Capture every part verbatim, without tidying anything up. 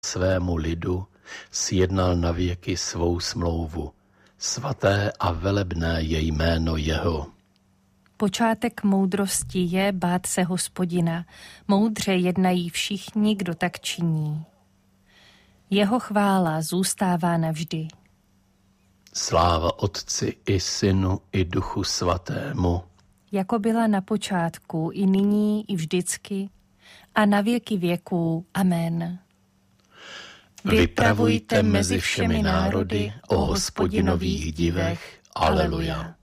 svému lidu sjednal navěky svou smlouvu. Svaté a velebné je jméno jeho. Počátek moudrosti je bát se Hospodina. Moudře jednají všichni, kdo tak činí. Jeho chvála zůstává navždy. Sláva Otci i Synu i Duchu Svatému. Jako byla na počátku, i nyní, i vždycky, a na věky věků. Amen. Vypravujte mezi všemi národy o Hospodinových divech. Aleluja.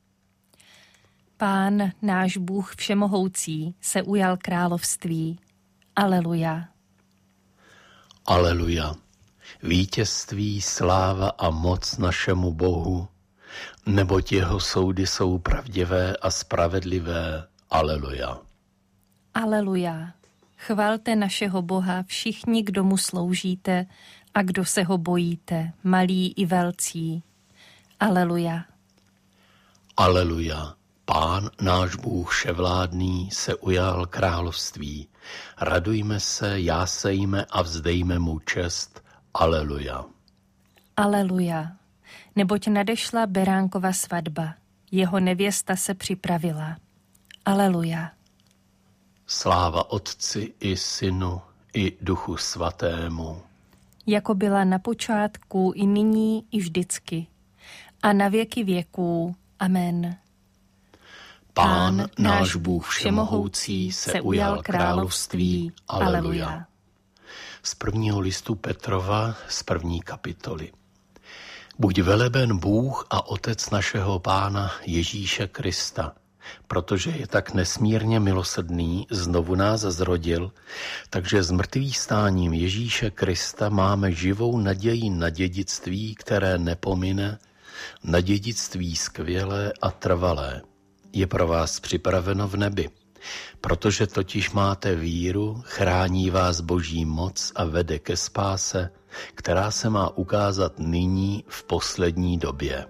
Pán, náš Bůh všemohoucí, se ujal království. Aleluja. Aleluja. Vítězství, sláva a moc našemu Bohu, neboť jeho soudy jsou pravdivé a spravedlivé. Aleluja. Aleluja. Chvalte našeho Boha všichni, kdo mu sloužíte a kdo se ho bojíte, malí i velcí. Aleluja. Aleluja. Pán, náš Bůh vševládný, se ujal království. Radujme se, jásejme a vzdejme mu čest. Aleluja. Aleluja. Neboť nadešla beránkova svatba. Jeho nevěsta se připravila. Aleluja. Sláva Otci i Synu i Duchu Svatému. Jako byla na počátku, i nyní, i vždycky. A na věky věků. Amen. Pán, náš Bůh všemohoucí, se ujal království. Aleluja. Z prvního listu Petrova, z první kapitoly. Buď veleben Bůh a Otec našeho Pána Ježíše Krista, protože je tak nesmírně milosrdný, znovu nás zrodil, takže s mrtvýchvstáním Ježíše Krista máme živou naději na dědictví, které nepomine, na dědictví skvělé a trvalé. Je pro vás připraveno v nebi, protože totiž máte víru, chrání vás Boží moc a vede ke spáse, která se má ukázat nyní v poslední době.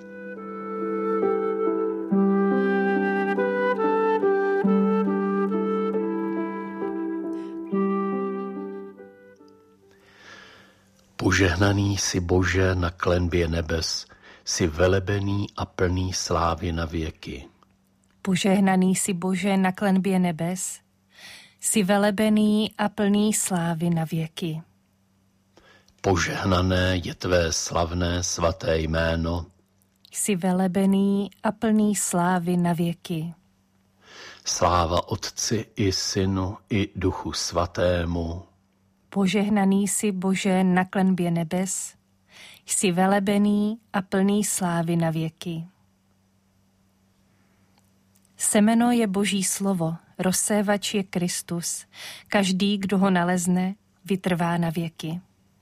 Požehnaný jsi, Bože, na klenbě nebes, jsi velebený a plný slávy na věky. Požehnaný jsi, Bože, na klenbě nebes, jsi velebený a plný slávy na věky. Požehnané je tvé slavné svaté jméno, jsi velebený a plný slávy na věky. Sláva Otci i Synu i Duchu Svatému. Požehnaný jsi, Bože, na klenbě nebes, jsi velebený a plný slávy na věky. Semeno je Boží slovo, rozsévač je Kristus. Každý, kdo ho nalezne, vytrvá na věky.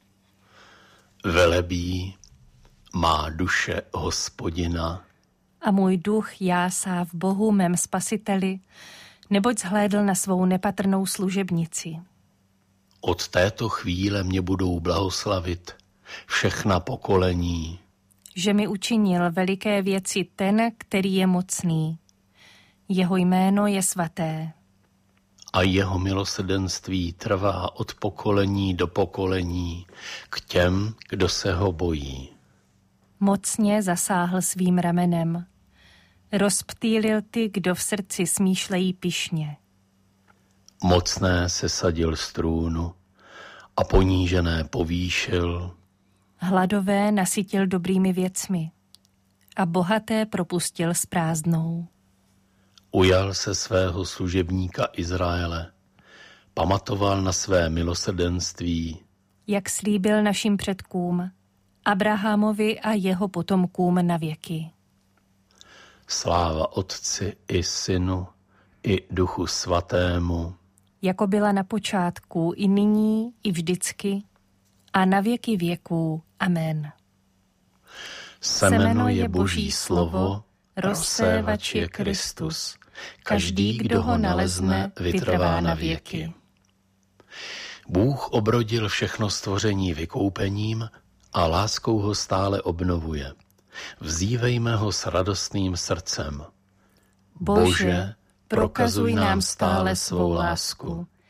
Velebí má duše Hospodina. A můj duch jásá v Bohu mém spasiteli, neboť zhlédl na svou nepatrnou služebnici. Od této chvíle mě budou blahoslavit všechna pokolení. Že mi učinil veliké věci ten, který je mocný. Jeho jméno je svaté. A jeho milosrdenství trvá od pokolení do pokolení k těm, kdo se ho bojí. Mocně zasáhl svým ramenem. Rozptýlil ty, kdo v srdci smýšlejí pyšně. Mocné se sadil z trůnu a ponížené povýšil. Hladové nasytil dobrými věcmi a bohaté propustil s prázdnou. Ujal se svého služebníka Izraele, pamatoval na své milosrdenství. Jak slíbil našim předkům, Abrahamovi a jeho potomkům na věky. Sláva Otci i Synu i Duchu Svatému. Jako byla na počátku, i nyní, i vždycky, a na věky věků. Amen. Semeno je Boží slovo, rozsévač je Kristus. Každý, kdo ho nalezne, vytrvá na věky. Bůh obrodil všechno stvoření vykoupením a láskou ho stále obnovuje. Vzívejme ho s radostným srdcem. Bože, prokazuj nám stále svou lásku.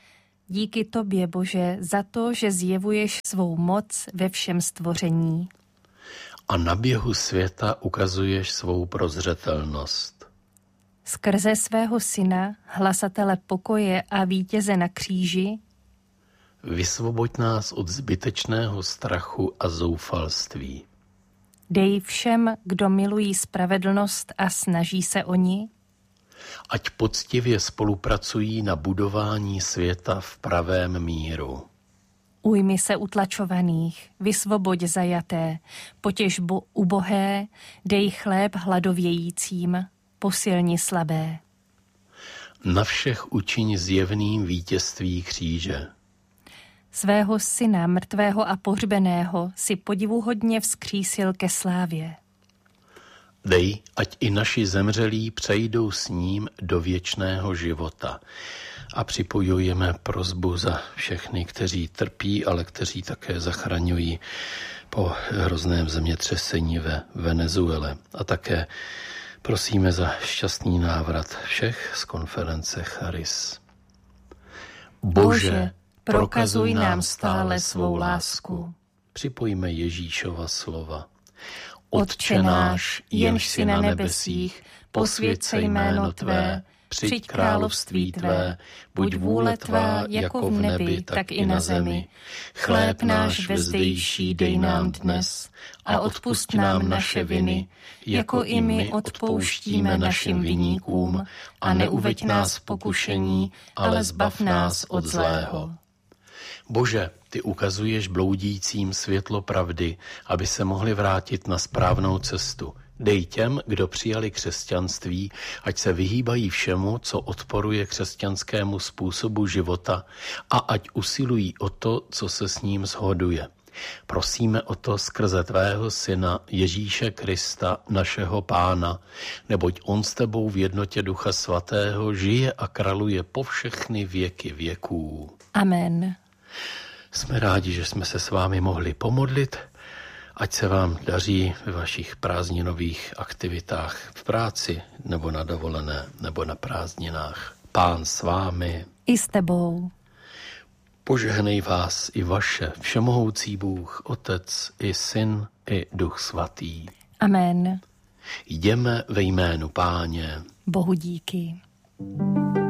díky tobě, Bože, za to, že zjevuješ svou moc ve všem stvoření. A na běhu světa ukazuješ svou prozřetelnost. Skrze svého syna, hlasatele pokoje a vítěze na kříži, vysvoboď nás od zbytečného strachu a zoufalství. Dej všem, kdo milují spravedlnost a snaží se o ní, ať poctivě spolupracují na budování světa v pravém míru. Ujmi se utlačovaných, vysvoboď zajaté, potěš bo- ubohé, dej chléb hladovějícím, posilni slabé. Na všech učiň zjevným vítězství kříže. Svého syna, mrtvého a pohřbeného, si podivuhodně vzkřísil ke slávě. Dej, ať i naši zemřelí přejdou s ním do věčného života. A připojujeme prosbu za všechny, kteří trpí, ale kteří také zachraňují po hrozném zemětřesení ve Venezuele. A také prosíme za šťastný návrat všech z konference Charis. Bože, prokazuj nám stále svou lásku. Připojme Ježíšova slova. Otče náš, jenž jsi na nebesích, posvěť se jméno tvé, přijď království tvé, buď vůle tvá jako v nebi, tak i na zemi. Chléb náš vezdejší dej nám dnes a odpusť nám naše viny, jako i my odpouštíme našim viníkům, a neuveď nás v pokušení, ale zbav nás od zlého. Bože, ty ukazuješ bloudícím světlo pravdy, aby se mohli vrátit na správnou cestu. Dej těm, kdo přijali křesťanství, ať se vyhýbají všemu, co odporuje křesťanskému způsobu života, a ať usilují o to, co se s ním shoduje. Prosíme o to skrze tvého syna Ježíše Krista, našeho Pána, neboť on s tebou v jednotě Ducha Svatého žije a králuje po všechny věky věků. Amen. Jsme rádi, že jsme se s vámi mohli pomodlit. Ať se vám daří ve vašich prázdninových aktivitách v práci, nebo na dovolené, nebo na prázdninách. Pán s vámi. I s tebou. Požehnej vás i vaše všemohoucí Bůh, Otec i Syn i Duch Svatý. Amen. Jdeme ve jménu Páně. Bohu díky.